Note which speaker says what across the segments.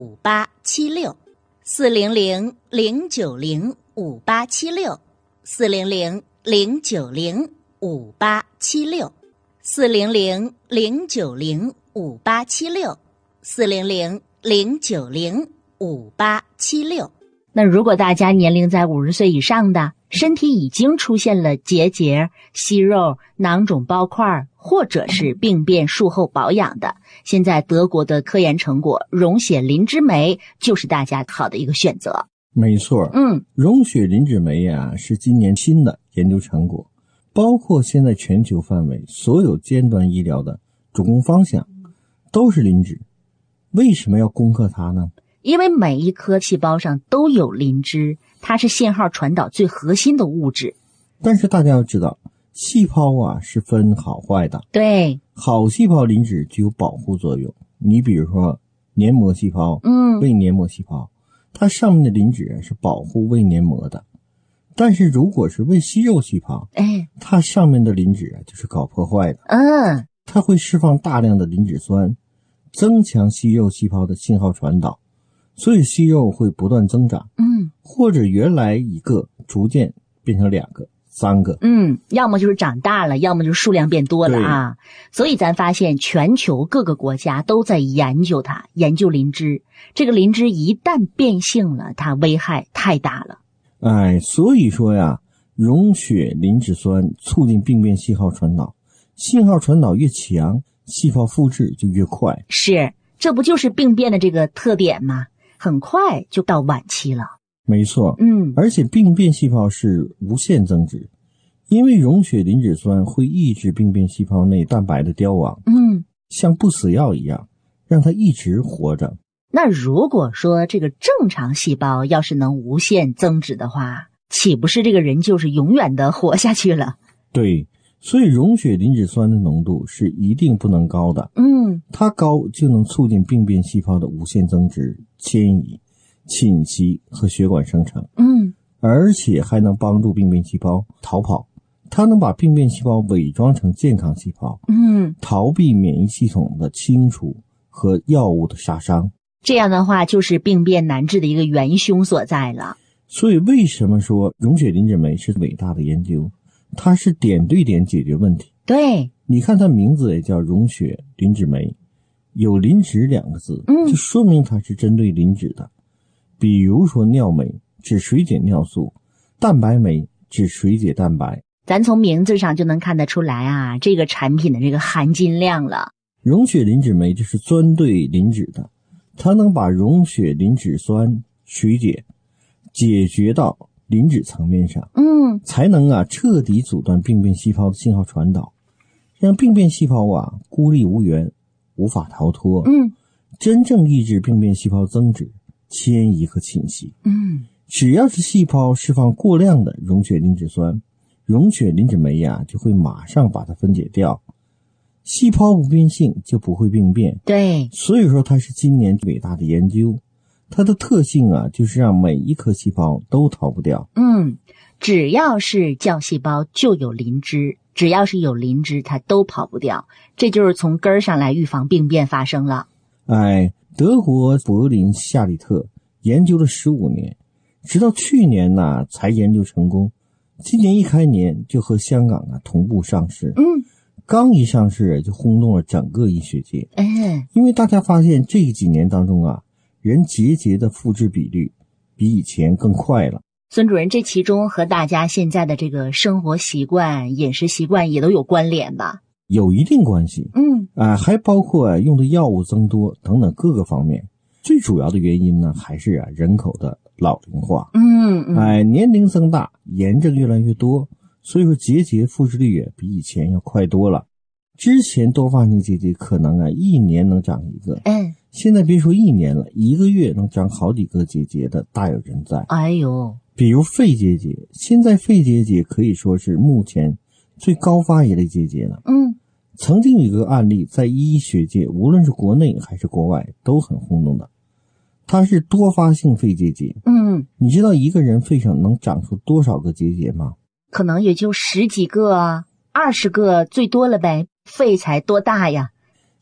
Speaker 1: 400-090-5876，400-090-5876，400-090-5876。那如果大家年龄在50岁以上的，身体已经出现了结节、息肉、囊肿包块，或者是病变术后保养的，现在德国的科研成果溶血磷脂酶就是大家好的一个选择。
Speaker 2: 没错，溶血磷脂酶啊是今年新的研究成果，包括现在全球范围所有尖端医疗的主攻方向都是磷脂。为什么要攻克它呢？
Speaker 1: 因为每一颗细胞上都有磷脂，它是信号传导最核心的物质。
Speaker 2: 但是大家要知道，细胞啊是分好坏的。
Speaker 1: 对，
Speaker 2: 好细胞磷脂具有保护作用。你比如说黏膜细胞、胃黏膜细胞，它上面的磷脂是保护胃黏膜的。但是如果是胃息肉细胞，它上面的磷脂就是搞破坏的。它会释放大量的磷脂酸，增强息肉细胞的信号传导。所以息肉会不断增长，或者原来一个逐渐变成2个、3个，
Speaker 1: 要么就是长大了，要么就是数量变多了啊。所以咱发现全球各个国家都在研究它，研究磷脂。这个磷脂一旦变性了，它危害太大了。
Speaker 2: 所以说呀，溶血磷脂酸促进病变信号传导，信号传导越强，细胞复制就越快。
Speaker 1: 是，这不就是病变的这个特点吗？很快就到晚期了。
Speaker 2: 没错，而且病变细胞是无限增殖，因为溶血磷脂酸会抑制病变细胞内蛋白的凋亡，像不死药一样，让它一直活着。
Speaker 1: 那如果说这个正常细胞要是能无限增殖的话，岂不是这个人就是永远的活下去了？
Speaker 2: 对，所以溶血磷脂酸的浓度是一定不能高的，它高就能促进病变细胞的无限增殖、迁移、侵袭和血管生成，而且还能帮助病变细胞逃跑。它能把病变细胞伪装成健康细胞，逃避免疫系统的清除和药物的杀伤。
Speaker 1: 这样的话就是病变难治的一个元凶所在了。
Speaker 2: 所以为什么说溶血磷脂酶是伟大的研究？它是点对点解决问题。
Speaker 1: 对，
Speaker 2: 你看它名字也叫溶血磷脂酶，有磷脂2个字，就说明它是针对磷脂的。比如说尿酶指水解尿素，蛋白酶指水解蛋白。
Speaker 1: 咱从名字上就能看得出来啊，这个产品的这个含金量了。
Speaker 2: 溶血磷脂酶就是专对磷脂的，它能把溶血磷脂酸水解解决到磷脂层面上，才能彻底阻断病变细胞的信号传导，让病变细胞孤立无援，无法逃脱，真正抑制病变细胞增殖、迁移和侵袭。只要是细胞释放过量的溶血磷脂酸，溶血磷脂酶就会马上把它分解掉，细胞不变性就不会病变。
Speaker 1: 对，
Speaker 2: 所以说它是今年伟大的研究。它的特性就是让每一颗细胞都逃不掉。
Speaker 1: 只要是叫细胞就有磷脂，只要是有磷脂它都跑不掉，这就是从根儿上来预防病变发生了。
Speaker 2: 德国柏林夏利特研究了15年，直到去年才研究成功，今年一开年就和香港同步上市。刚一上市就轰动了整个医学界。因为大家发现这几年当中人结节的复制比率比以前更快了。
Speaker 1: 孙主任，这其中和大家现在的这个生活习惯、饮食习惯也都有关联吧？
Speaker 2: 有一定关系。还包括用的药物增多等等各个方面。最主要的原因呢，还是人口的老龄化。年龄增大，炎症越来越多，所以说结节复制率比以前要快多了。之前多发性结节可能1年能长一个，现在别说1年了，1个月能长好几个结节的大有人在。比如肺结节，现在肺结节可以说是目前最高发一类结节了。曾经有一个案例在医学界，无论是国内还是国外都很轰动的，它是多发性肺结节。你知道一个人肺上能长出多少个结节吗？
Speaker 1: 可能也就10几个20个最多了呗，肺才多大呀？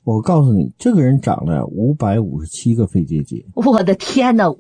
Speaker 2: 我告诉你，这个人长了557个肺结节。
Speaker 1: 我的天哪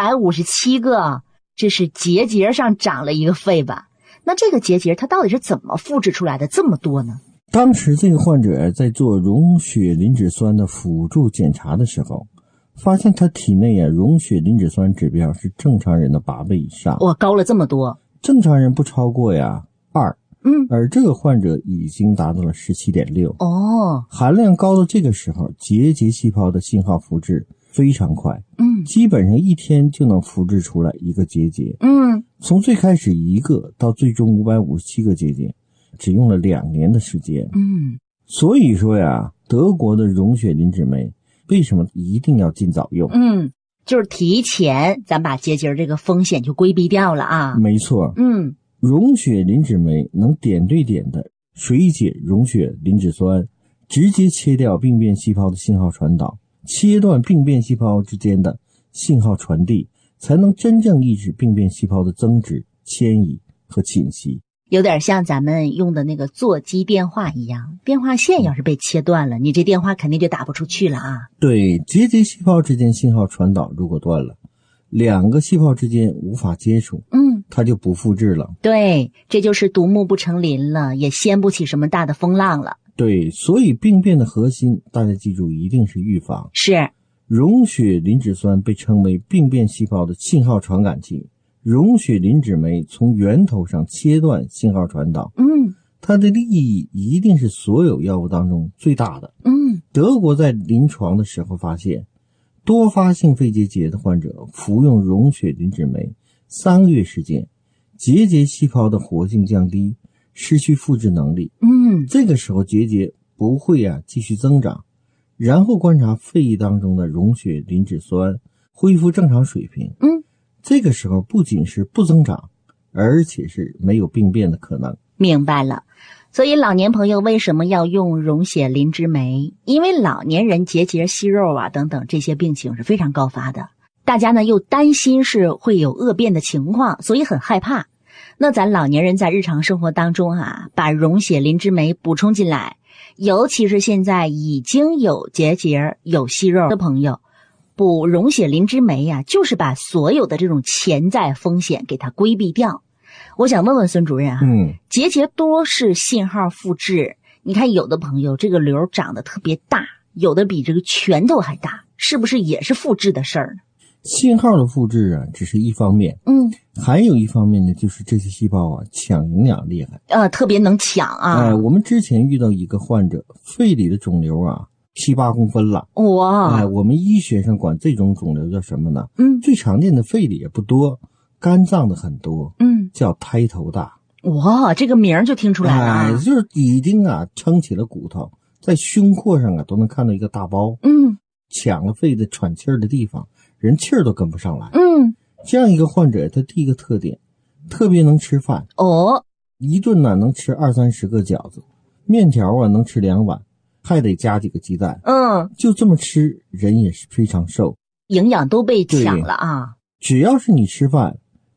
Speaker 1: ，557个，这是结节上长了一个肺吧？那这个结节它到底是怎么复制出来的这么多呢？
Speaker 2: 当时这个患者在做溶血磷脂酸的辅助检查的时候，发现他体内溶血磷脂酸指标是正常人的8倍以上。
Speaker 1: 哇，高了这么多。
Speaker 2: 正常人不超过2，而这个患者已经达到了17.6。
Speaker 1: 哦，
Speaker 2: 含量高的这个时候，结节细胞的信号复制非常快，基本上1天就能复制出来一个结节。从最开始1个到最终557个结节，只用了2年的时间。所以说呀，德国的溶血磷脂酶为什么一定要尽早用？
Speaker 1: 就是提前咱把结节这个风险就规避掉了啊。
Speaker 2: 没错。溶血磷脂酶能点对点的水解溶血磷脂酸，直接切掉病变细胞的信号传导，切断病变细胞之间的信号传递，才能真正抑制病变细胞的增殖、迁移和侵袭。
Speaker 1: 有点像咱们用的那个座机电话一样，电话线要是被切断了，你这电话肯定就打不出去了啊。
Speaker 2: 对，结节细胞之间信号传导如果断了，2个细胞之间无法接触，它就不复制了。
Speaker 1: 对，这就是独木不成林了，也掀不起什么大的风浪了。
Speaker 2: 对，所以病变的核心，大家记住，一定是预防。
Speaker 1: 是。
Speaker 2: 溶血磷脂酸被称为病变细胞的信号传感器，溶血磷脂酶从源头上切断信号传导，它的利益一定是所有药物当中最大的。德国在临床的时候发现，多发性肺结节的患者服用溶血磷脂酶3个月时间，结节细胞的活性降低，失去复制能力。这个时候结节不会继续增长，然后观察肺液当中的溶血磷脂酸恢复正常水平。这个时候不仅是不增长，而且是没有病变的可能。
Speaker 1: 明白了。所以老年朋友为什么要用溶血磷脂酶？因为老年人结节、息肉等等这些病情是非常高发的，大家呢又担心是会有恶变的情况，所以很害怕。那咱老年人在日常生活当中把溶血磷脂酶补充进来，尤其是现在已经有结节、有息肉的朋友，补溶血磷脂酶就是把所有的这种潜在风险给它规避掉。我想问问孙主任结节多是信号复制，你看有的朋友这个瘤长得特别大，有的比这个拳头还大，是不是也是复制的事儿呢？
Speaker 2: 信号的复制只是一方面，还有一方面呢，就是这些细胞抢营养厉害，
Speaker 1: 特别能抢
Speaker 2: 我们之前遇到一个患者，肺里的肿瘤7、8公分了。
Speaker 1: 哇！
Speaker 2: 我们医学上管这种肿瘤叫什么呢？最常见的肺里也不多，肝脏的很多，叫胎头大。
Speaker 1: 哇，这个名就听出来了
Speaker 2: 就是已经撑起了骨头，在胸廓上都能看到一个大包，抢了肺的喘气儿的地方，人气儿都跟不上来。这样一个患者，他第一个特点，特别能吃饭。一顿能吃20-30个饺子，面条能吃2碗，还得加几个鸡蛋。就这么吃，人也是非常瘦，
Speaker 1: 营养都被抢了
Speaker 2: 只要是你吃饭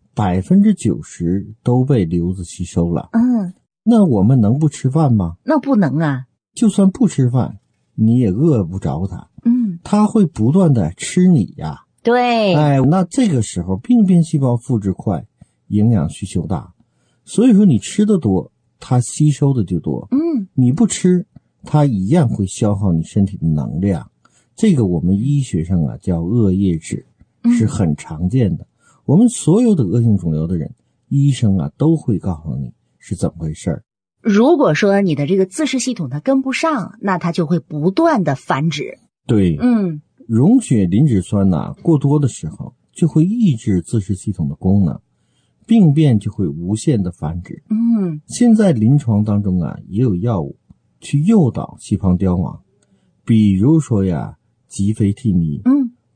Speaker 2: ，90%都被瘤子吸收了。那我们能不吃饭吗？
Speaker 1: 那不能
Speaker 2: 就算不吃饭，你也饿不着它。它会不断的吃你
Speaker 1: 对。
Speaker 2: 那这个时候病变细胞复制快，营养需求大，所以说你吃的多，它吸收的就多。你不吃，它一样会消耗你身体的能量。这个我们医学上叫恶液质，是很常见的。我们所有的恶性肿瘤的人，医生都会告诉你是怎么回事。
Speaker 1: 如果说你的这个自噬系统它跟不上，那它就会不断的繁殖。
Speaker 2: 对。溶血磷脂酸过多的时候，就会抑制自噬系统的功能，病变就会无限的繁殖。现在临床当中也有药物去诱导细胞凋亡，比如说吉非替尼，